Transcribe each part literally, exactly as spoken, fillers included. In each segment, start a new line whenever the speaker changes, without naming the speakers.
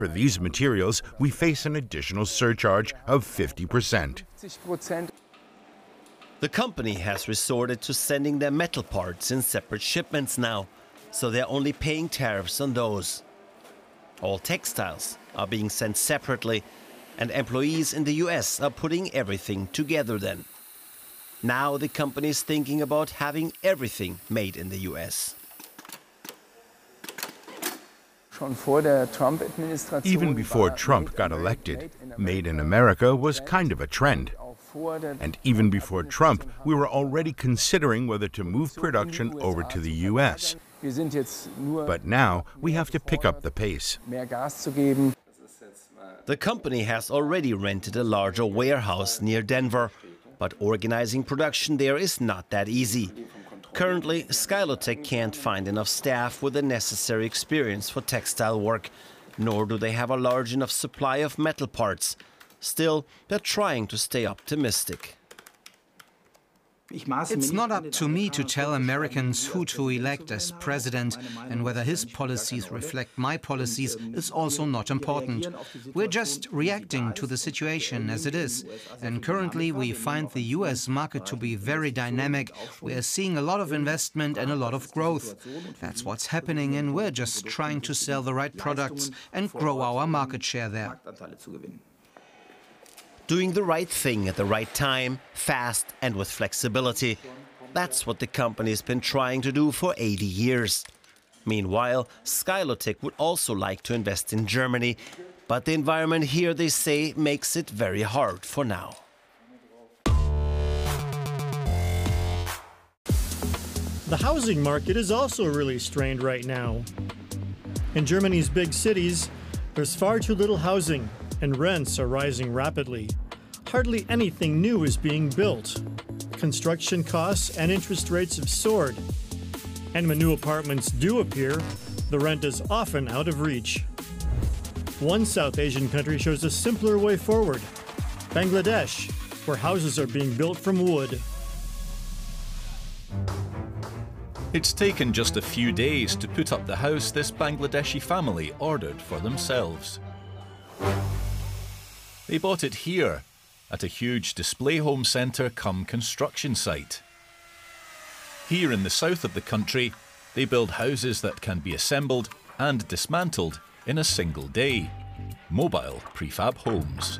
For these materials, we face an additional surcharge of fifty percent.
The company has resorted to sending their metal parts in separate shipments now, so they're only paying tariffs on those. All textiles are being sent separately, and employees in the U S are putting everything together then. Now the company is thinking about having everything made in the U S.
Even before Trump got elected, Made in America was kind of a trend. And even before Trump, we were already considering whether to move production over to the U S. But now we have to pick up the pace.
The company has already rented a larger warehouse near Denver, but organizing production there is not that easy. Currently, Skylotech can't find enough staff with the necessary experience for textile work, nor do they have a large enough supply of metal parts. Still, they're trying to stay optimistic.
It's not up to me to tell Americans who to elect as president, and whether his policies reflect my policies is also not important. We're just reacting to the situation as it is. And currently we find the U S market to be very dynamic. We're seeing a lot of investment and a lot of growth. That's what's happening, and we're just trying to sell the right products and grow our market share there.
Doing the right thing at the right time, fast and with flexibility. That's what the company's been trying to do for eighty years. Meanwhile, Skylotech would also like to invest in Germany, but the environment here, they say, makes it very hard for now.
The housing market is also really strained right now. In Germany's big cities, there's far too little housing, and rents are rising rapidly. Hardly anything new is being built. Construction costs and interest rates have soared. And when new apartments do appear, the rent is often out of reach. One South Asian country shows a simpler way forward: Bangladesh, where houses are being built from wood.
It's taken just a few days to put up the house this Bangladeshi family ordered for themselves. They bought it here, at a huge display home centre cum construction site. Here in the south of the country, they build houses that can be assembled and dismantled in a single day. Mobile prefab homes.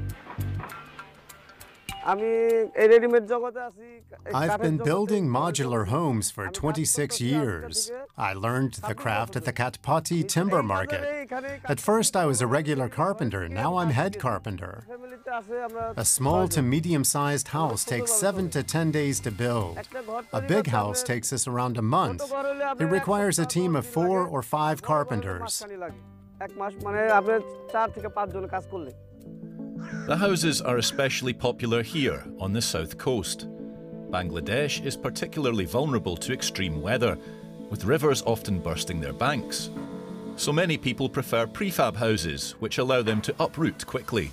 I've been building modular homes for twenty-six years. I learned the craft at the Katpati timber market. At first I was a regular carpenter, now I'm head carpenter. A small to medium-sized house takes seven to ten days to build. A big house takes us around a month. It requires a team of four or five carpenters.
The houses are especially popular here on the south coast. Bangladesh is particularly vulnerable to extreme weather, with rivers often bursting their banks. So many people prefer prefab houses, which allow them to uproot quickly.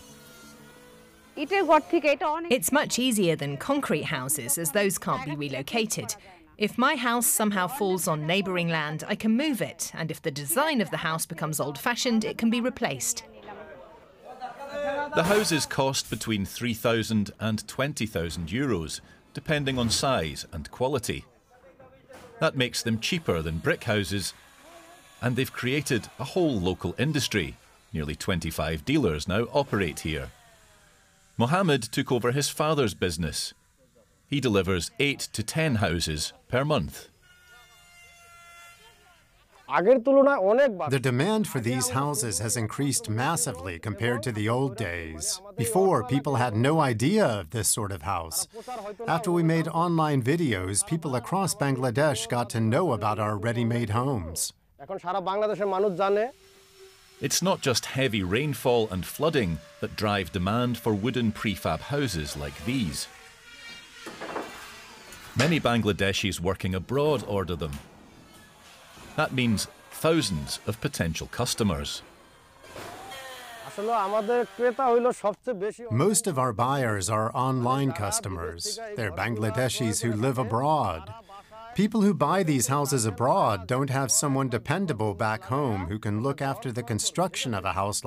It's much easier than concrete houses, as those can't be relocated. If my house somehow falls on neighbouring land, I can move it, and if the design of the house becomes old-fashioned, it can be replaced.
The houses cost between three thousand and twenty thousand euros, depending on size and quality. That makes them cheaper than brick houses, and they've created a whole local industry. Nearly twenty-five dealers now operate here. Mohammed took over his father's business. He delivers eight to ten houses per month.
The demand for these houses has increased massively compared to the old days. Before, people had no idea of this sort of house. After we made online videos, people across Bangladesh got to know about our ready-made homes.
It's not just heavy rainfall and flooding that drive demand for wooden prefab houses like these. Many Bangladeshis working abroad order them. That means thousands of potential customers.
Most of our buyers are online customers. They're Bangladeshis who live abroad. People who buy these houses abroad don't have someone dependable back home who can look after the construction of a house